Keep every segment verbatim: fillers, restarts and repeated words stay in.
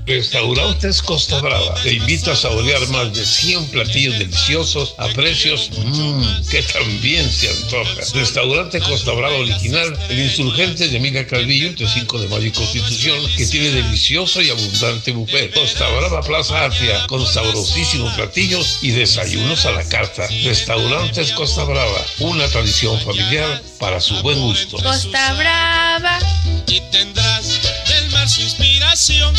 Restaurantes Costa Brava te invita a saborear más de cien platillos deliciosos a precios mmm, que también se antoja. Restaurante Costa Brava original, el Insurgente de Emilia Calvillo, entre cinco de mayo y Constitución, que tiene delicioso y abundante buffet. Costa Brava Plaza Atria, con sabrosísimos platillos y desayunos a la carta. Restaurantes Costa Brava, una tradición familiar para su buen gusto. Costa Brava. Y tendrás del mar su inspiración.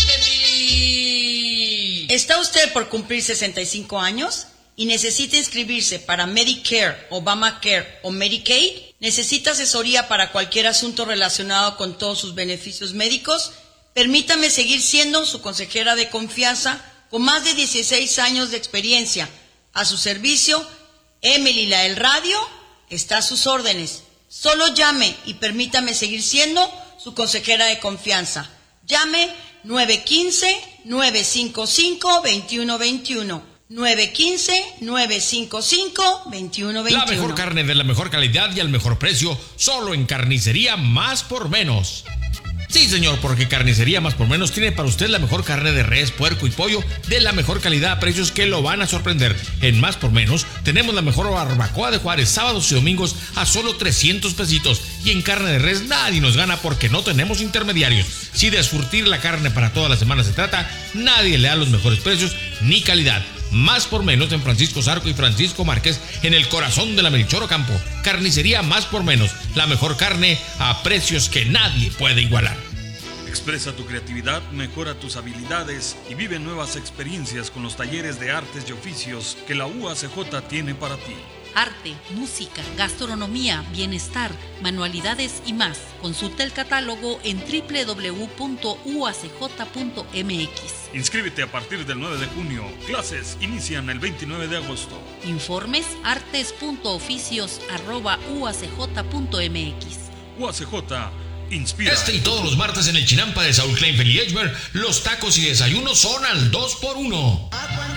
¿Está usted por cumplir sesenta y cinco años y necesita inscribirse para Medicare, Obamacare o Medicaid? ¿Necesita asesoría para cualquier asunto relacionado con todos sus beneficios médicos? Permítame seguir siendo su consejera de confianza con más de dieciséis años de experiencia. A su servicio, Emily la del Radio está a sus órdenes. Solo llame y permítame seguir siendo su consejera de confianza. Llame nueve uno cinco, nueve cinco cinco, dos uno dos uno. nueve uno cinco, nueve cinco cinco, dos uno dos uno. La mejor carne de la mejor calidad y al mejor precio, solo en Carnicería Más por Menos. Sí, señor, porque Carnicería Más por Menos tiene para usted la mejor carne de res, puerco y pollo de la mejor calidad a precios que lo van a sorprender. En Más por Menos tenemos la mejor barbacoa de Juárez, sábados y domingos a solo trescientos pesitos. Y en carne de res nadie nos gana porque no tenemos intermediarios. Si de surtir la carne para toda la semana se trata, nadie le da los mejores precios ni calidad. Más por Menos en Francisco Zarco y Francisco Márquez, en el corazón de la Melchor Ocampo. Carnicería Más por Menos, la mejor carne a precios que nadie puede igualar. Expresa tu creatividad, mejora tus habilidades y vive nuevas experiencias con los talleres de artes y oficios que la U A C J tiene para ti. Arte, música, gastronomía, bienestar, manualidades y más. Consulta el catálogo en doble u doble u doble u punto u a c j punto m x. Inscríbete a partir del nueve de junio. Clases inician el veintinueve de agosto. Informes artes punto oficios arroba u a c j punto m x. U A C J inspira. Este y todos los martes en el Chinampa de Saúl Kleinfeld y Edgemer, los tacos y desayunos son al dos por uno.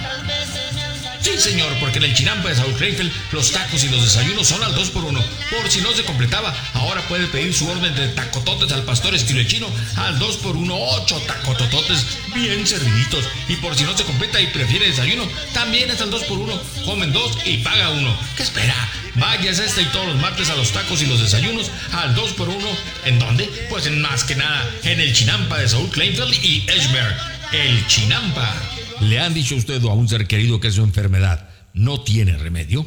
Sí, señor, porque en el Chinampa de Saúl Kleinfeld los tacos y los desayunos son al dos por uno. Por si no se completaba, ahora puede pedir su orden de tacototes al pastor estilo chino al dos por uno, ocho tacotototes bien serviditos. Y por si no se completa y prefiere desayuno, también es al dos por uno. Comen dos y paga uno. ¿Qué espera? Váyase este y todos los martes a los tacos y los desayunos al dos por uno. ¿En dónde? Pues en más que nada, en el Chinampa de Saúl Kleinfeld y Edgemer. El Chinampa. ¿Le han dicho a usted o a un ser querido que su enfermedad no tiene remedio?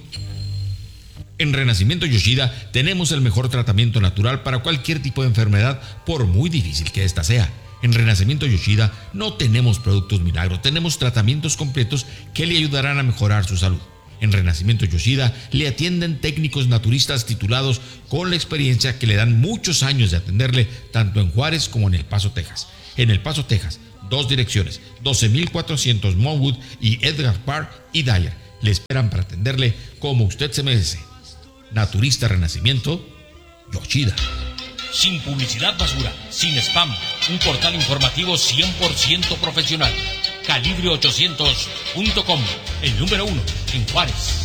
En Renacimiento Yoshida tenemos el mejor tratamiento natural para cualquier tipo de enfermedad, por muy difícil que ésta sea. En Renacimiento Yoshida no tenemos productos milagro, tenemos tratamientos completos que le ayudarán a mejorar su salud. En Renacimiento Yoshida le atienden técnicos naturistas titulados con la experiencia que le dan muchos años de atenderle tanto en Juárez como en El Paso, Texas. En El Paso, Texas, dos direcciones, doce mil cuatrocientos Monwood y Edgar Park y Dyer. Le esperan para atenderle como usted se merece. Naturista Renacimiento Yoshida. Sin publicidad basura, sin spam, un portal informativo cien por ciento profesional. Calibre ochocientos punto com, el número uno en Juárez.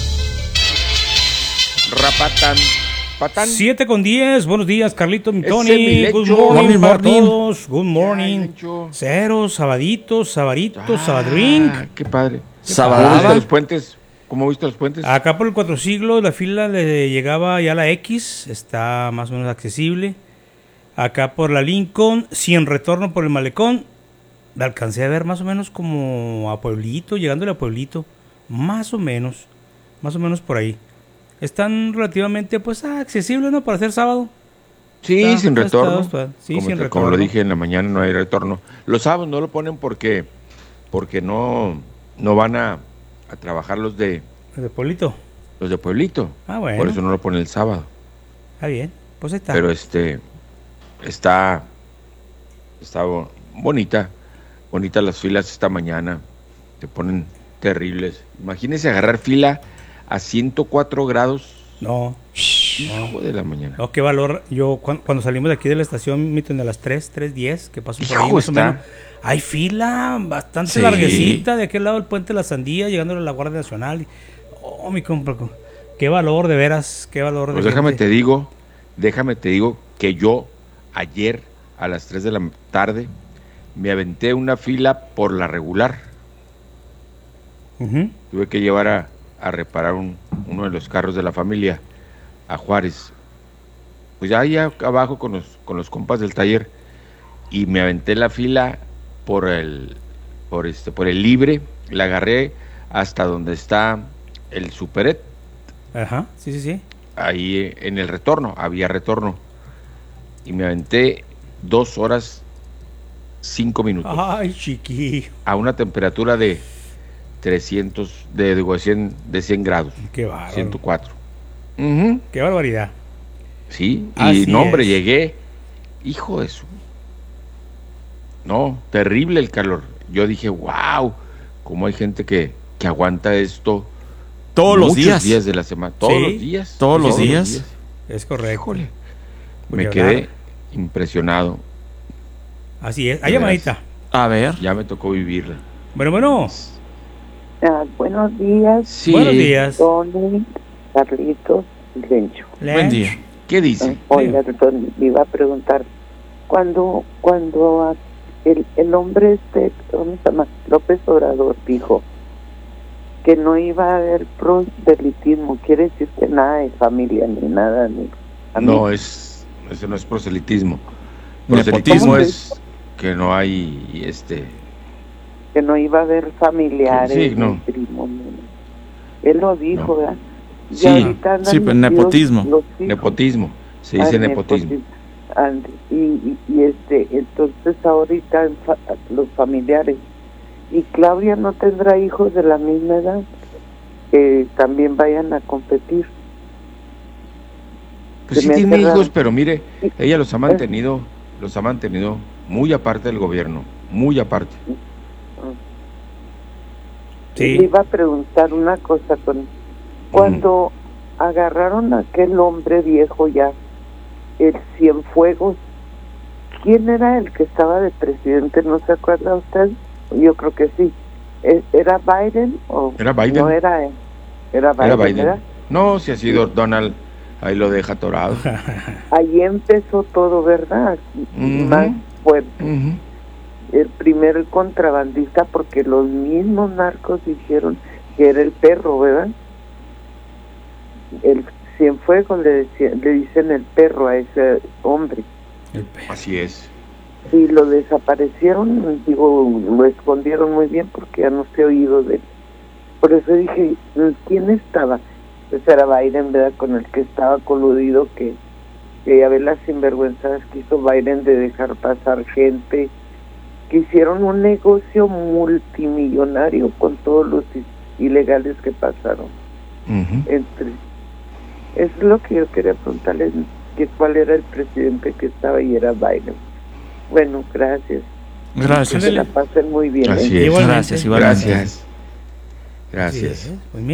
Rapatán. Patán. siete con diez, buenos días, Carlito, mi Tony. Ese Good mi morning, lecho. para Morning. todos. Good morning. Cero, sabaditos, sabaritos, Ah, sabadrink. qué padre. ¿Cómo Sabadaba. viste los puentes? ¿Cómo viste los puentes? Acá por el Cuatro Siglos la fila le llegaba ya a la X, está más o menos accesible. Acá por la Lincoln, sin retorno por el Malecón, la alcancé a ver más o menos como a Pueblito, llegándole a Pueblito, más o menos, más o menos por ahí. Están relativamente pues ah, accesibles, ¿no? Para hacer sábado. Sí, Está- sin está- retorno. está- está- sí, como, sin te- retorno. como lo dije en la mañana, no hay retorno. Los sábados no lo ponen porque porque no, no van a, a trabajar los de ¿De Pueblito? los de Pueblito. Ah, bueno. Por eso no lo ponen el sábado. Está bien, pues ahí está. Pero este está está bo- bonita, bonita las filas esta mañana. Te ponen terribles. Imagínense agarrar fila a ciento cuatro grados. No. Hijo de la mañana. No, qué valor. Yo cuando, cuando salimos de aquí de la estación, miten de las tres, tres diez, que paso por ahí Hijo, más o está. menos. Hay fila bastante Sí. larguecita de aquel lado del Puente de la Sandía, llegando a la Guardia Nacional. Oh, mi compa, qué valor, de veras, qué valor. Pues de déjame gente. te digo, déjame te digo que yo ayer a las tres de la tarde me aventé una fila por la regular. Ujú. Tuve que llevar a, a reparar un, uno de los carros de la familia a Juárez. Pues ya ahí abajo con los, con los compas del taller, y me aventé la fila por el, por este, por el libre, la agarré hasta donde está el Superet. Ajá, sí, sí, sí. Ahí en el retorno, había retorno. Y me aventé dos horas, cinco minutos. Ay, chiquillo. A una temperatura de trescientos, de, digo, cien, de cien grados. Qué bárbaro. ciento cuatro. Uh-huh. Qué barbaridad. Sí, Así y no, hombre, es. llegué. Hijo de su. No, terrible el calor. Yo dije, wow, cómo hay gente que, que aguanta esto Todos los muchos días. días de la semana. Todos Sí. los días. Todos los días. Es correcto. Híjole. Voy Me a quedé hablar. impresionado. Así es. Hay De llamadita. A ver. Ya me tocó vivirla. Bueno, bueno. Ah, buenos días, Sí. Buenos días. Tony, Carlitos y Lencho. Buen día. ¿Qué dice? Oiga, Tony, me iba a preguntar, cuando cuando a- el, el hombre este, ¿cómo se llama? López Obrador dijo que no iba a haber proselitismo, quiere decir que nada de familia ni nada, ni No, es, ese no es proselitismo. Nepotismo. Proselitismo es que no hay, este, que no iba a haber familiares, Sí, no. ni primos, ni nada. Él lo dijo, No. ¿verdad? Y Sí. ahorita andan Sí, pues, metidos nepotismo. los hijos. nepotismo. Se Ah, dice nepotismo. And- y, y, y este entonces ahorita en fa- los familiares, y Claudia no tendrá hijos de la misma edad que también vayan a competir. Pues Se sí me hace tiene raro. hijos, pero mire, ella los ha mantenido, los ha mantenido muy aparte del gobierno, muy aparte. Sí. Le iba a preguntar una cosa con cuando agarraron a aquel hombre viejo ya, el Cienfuegos, ¿quién era el que estaba de presidente? ¿No se acuerda usted? Yo creo que sí. ¿E- ¿Era Biden o Era Biden. no era él? Era Biden, Era Biden. ¿verdad? No, si ha sido Donald, ahí lo deja atorado. Ahí empezó todo, ¿verdad? Ujú. Más fuerte. Ujú. El primer contrabandista, porque los mismos narcos dijeron que era el perro, ¿verdad? El Cienfuegos le, decía, le dicen el perro a ese hombre. Así es. Y lo desaparecieron, digo, lo escondieron muy bien porque ya no se ha oído de él. Por eso dije, ¿quién estaba? Pues era Biden, ¿verdad? Con el que estaba coludido, que, que ya ve las sinvergüenzas que hizo Biden de dejar pasar gente, que hicieron un negocio multimillonario con todos los i- ilegales que pasaron. Ujú. Entre Eso es lo que yo quería preguntarles, que cuál era el presidente que estaba y era Biden. Bueno, gracias. Gracias. Que se la pasen muy bien. Así ¿eh? es. Igualmente. Gracias, igualmente. Gracias. Así Gracias. es. Pues mira.